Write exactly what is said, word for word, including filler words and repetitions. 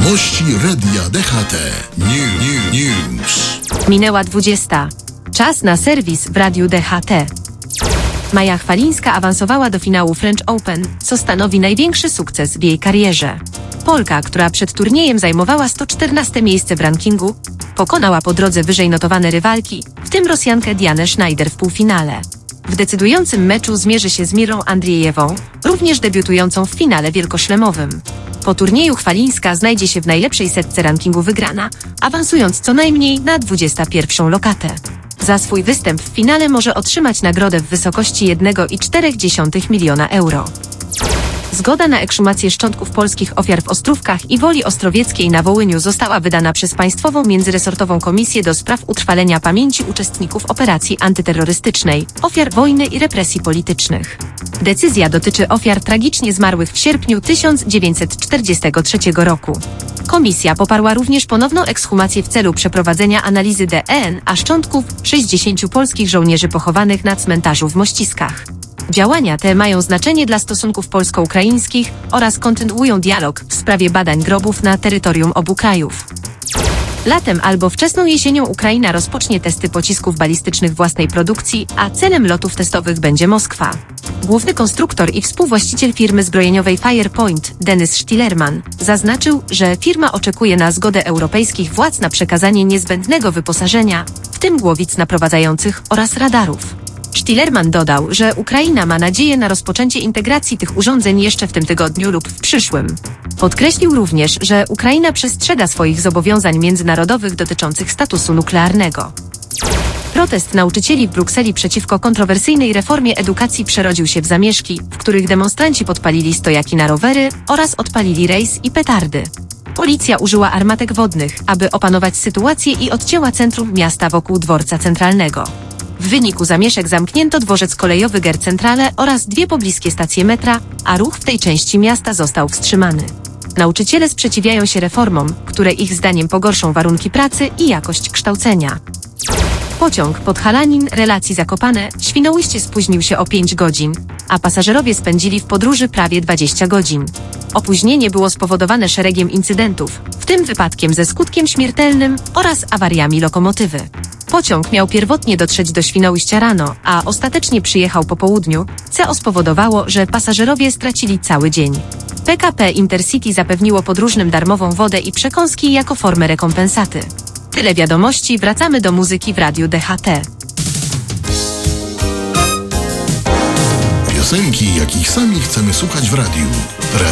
Wiadomości Radia D H T. New, new, news. Minęła dwudziesta. Czas na serwis w Radiu D H T. Maja Chwalińska awansowała do finału French Open, co stanowi największy sukces w jej karierze. Polka, która przed turniejem zajmowała sto czternaste miejsce w rankingu, pokonała po drodze wyżej notowane rywalki, w tym Rosjankę Dianę Schneider w półfinale. W decydującym meczu zmierzy się z Mirą Andriejewą, również debiutującą w finale wielkoszlemowym. Po turnieju Chwalińska znajdzie się w najlepszej setce rankingu wygrana, awansując co najmniej na dwudziestą pierwszą lokatę. Za swój występ w finale może otrzymać nagrodę w wysokości jeden przecinek cztery miliona euro. Zgoda na ekshumację szczątków polskich ofiar w Ostrówkach i Woli Ostrowieckiej na Wołyniu została wydana przez Państwową Międzyresortową Komisję do Spraw Utrwalenia Pamięci Uczestników Operacji Antyterrorystycznej, Ofiar Wojny i Represji Politycznych. Decyzja dotyczy ofiar tragicznie zmarłych w sierpniu tysiąc dziewięćset czterdziestego trzeciego roku. Komisja poparła również ponowną ekshumację w celu przeprowadzenia analizy D N A szczątków sześćdziesięciu polskich żołnierzy pochowanych na cmentarzu w Mościskach. Działania te mają znaczenie dla stosunków polsko-ukraińskich oraz kontynuują dialog w sprawie badań grobów na terytorium obu krajów. Latem albo wczesną jesienią Ukraina rozpocznie testy pocisków balistycznych własnej produkcji, a celem lotów testowych będzie Moskwa. Główny konstruktor i współwłaściciel firmy zbrojeniowej Firepoint, Denis Stielerman, zaznaczył, że firma oczekuje na zgodę europejskich władz na przekazanie niezbędnego wyposażenia, w tym głowic naprowadzających oraz radarów. Stielerman dodał, że Ukraina ma nadzieję na rozpoczęcie integracji tych urządzeń jeszcze w tym tygodniu lub w przyszłym. Podkreślił również, że Ukraina przestrzega swoich zobowiązań międzynarodowych dotyczących statusu nuklearnego. Protest nauczycieli w Brukseli przeciwko kontrowersyjnej reformie edukacji przerodził się w zamieszki, w których demonstranci podpalili stojaki na rowery oraz odpalili rejs i petardy. Policja użyła armatek wodnych, aby opanować sytuację i odcięła centrum miasta wokół dworca centralnego. W wyniku zamieszek zamknięto dworzec kolejowy Gare Centrale oraz dwie pobliskie stacje metra, a ruch w tej części miasta został wstrzymany. Nauczyciele sprzeciwiają się reformom, które ich zdaniem pogorszą warunki pracy i jakość kształcenia. Pociąg Podhalanin relacji Zakopane - Świnoujście spóźnił się o pięć godzin, a pasażerowie spędzili w podróży prawie dwadzieścia godzin. Opóźnienie było spowodowane szeregiem incydentów, w tym wypadkiem ze skutkiem śmiertelnym oraz awariami lokomotywy. Pociąg miał pierwotnie dotrzeć do Świnoujścia rano, a ostatecznie przyjechał po południu, co spowodowało, że pasażerowie stracili cały dzień. P K P Intercity zapewniło podróżnym darmową wodę i przekąski jako formę rekompensaty. Tyle wiadomości, wracamy do muzyki w Radiu D H T. Piosenki, jakich sami chcemy słuchać w radiu.